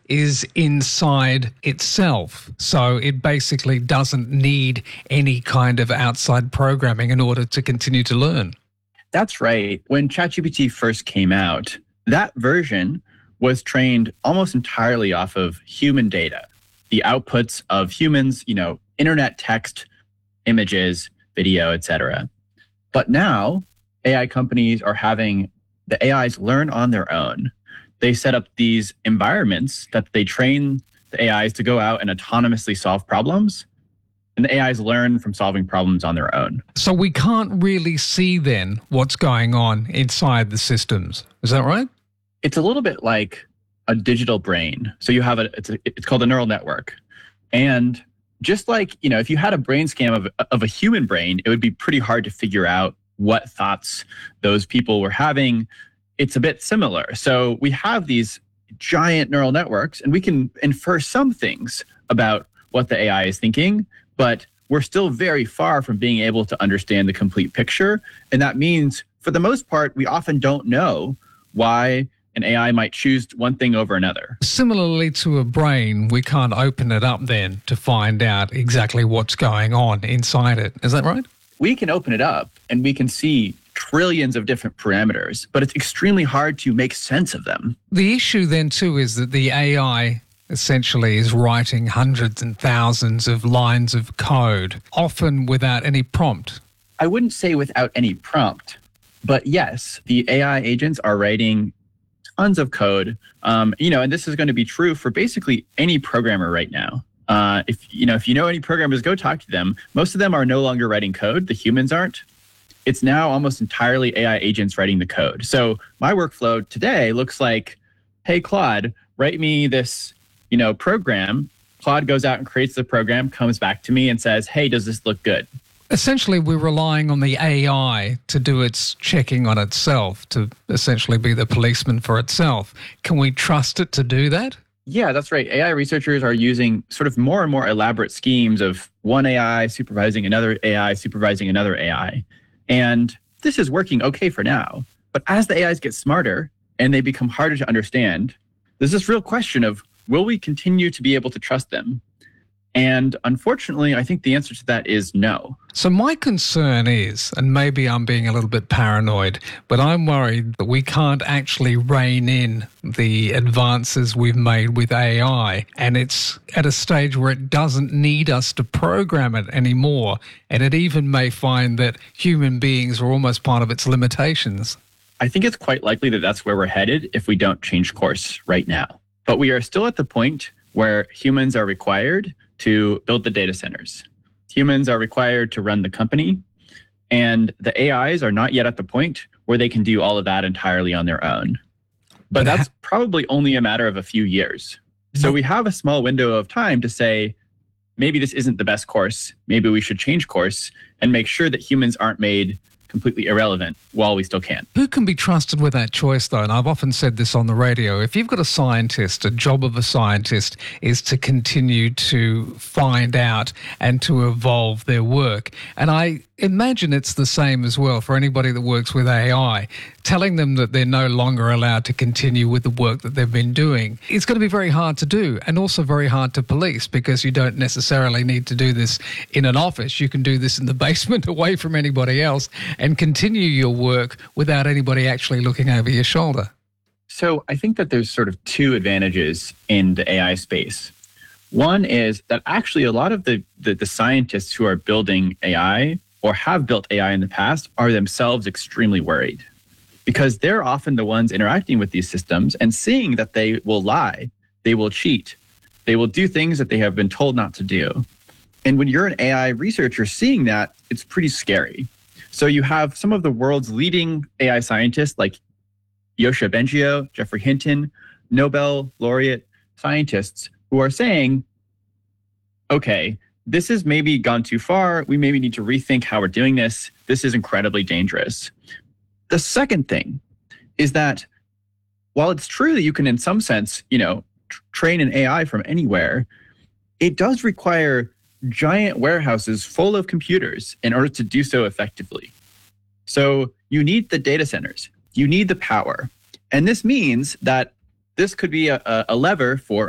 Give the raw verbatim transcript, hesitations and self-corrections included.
is inside itself. So it basically doesn't need any kind of outside programming in order to continue to learn. That's right. When ChatGPT first came out, that version was trained almost entirely off of human data, the outputs of humans, you know, internet text, images, video, et cetera. But now A I companies are having the A Is learn on their own. They set up these environments that they train the A Is to go out and autonomously solve problems. And the A Is learn from solving problems on their own. So we can't really see then what's going on inside the systems. Is that right? It's a little bit like a digital brain. So you have a, it's, a, it's called a neural network. And just like, you know, if you had a brain scan of, of a human brain, it would be pretty hard to figure out what thoughts those people were having. It's a bit similar. So we have these giant neural networks and we can infer some things about what the A I is thinking, but we're still very far from being able to understand the complete picture. And that means, for the most part, we often don't know why an A I might choose one thing over another. Similarly to a brain, we can't open it up then to find out exactly what's going on inside it. Is that right? We can open it up and we can see trillions of different parameters, but it's extremely hard to make sense of them. The issue then too is that the A I essentially is writing hundreds and thousands of lines of code, often without any prompt. I wouldn't say without any prompt, but yes, the A I agents are writing tons of code. Um, you know, and this is going to be true for basically any programmer right now. Uh, if you know, if you know any programmers, go talk to them. Most of them are no longer writing code. The humans aren't. It's now almost entirely A I agents writing the code. So my workflow today looks like, hey, Claude, write me this, you know, program. Claude goes out and creates the program, comes back to me and says, hey, does this look good? Essentially, we're relying on the A I to do its checking on itself, to essentially be the policeman for itself. Can we trust it to do that? Yeah, that's right. A I researchers are using sort of more and more elaborate schemes of one A I supervising another A I, supervising another A I. And this is working okay for now. But as the A Is get smarter and they become harder to understand, there's this real question of, will we continue to be able to trust them? And unfortunately, I think the answer to that is no. So my concern is, and maybe I'm being a little bit paranoid, but I'm worried that we can't actually rein in the advances we've made with A I. And it's at a stage where it doesn't need us to program it anymore. And it even may find that human beings are almost part of its limitations. I think it's quite likely that that's where we're headed if we don't change course right now. But we are still at the point where humans are required to build the data centers. Humans are required to run the company, and the A Is are not yet at the point where they can do all of that entirely on their own. But that's probably only a matter of a few years. So we have a small window of time to say, maybe this isn't the best course. Maybe we should change course and make sure that humans aren't made completely irrelevant while we still can. Who can be trusted with that choice, though? And I've often said this on the radio. If you've got a scientist, a job of a scientist is to continue to find out and to evolve their work. And I imagine it's the same as well for anybody that works with A I. Telling them that they're no longer allowed to continue with the work that they've been doing, it's going to be very hard to do, and also very hard to police, because you don't necessarily need to do this in an office. You can do this in the basement away from anybody else and continue your work without anybody actually looking over your shoulder. So I think that there's sort of two advantages in the A I space. One is that actually a lot of the, the, the scientists who are building A I or have built A I in the past are themselves extremely worried, because they're often the ones interacting with these systems and seeing that they will lie, they will cheat, they will do things that they have been told not to do. And when you're an A I researcher seeing that, it's pretty scary. So you have some of the world's leading A I scientists like Yoshua Bengio, Geoffrey Hinton, Nobel laureate scientists who are saying, okay, this has maybe gone too far. We maybe need to rethink how we're doing this. This is incredibly dangerous. The second thing is that while it's true that you can, in some sense, you know, tr- train an A I from anywhere, it does require giant warehouses full of computers in order to do so effectively. So you need the data centers, you need the power. And this means that this could be a, a lever for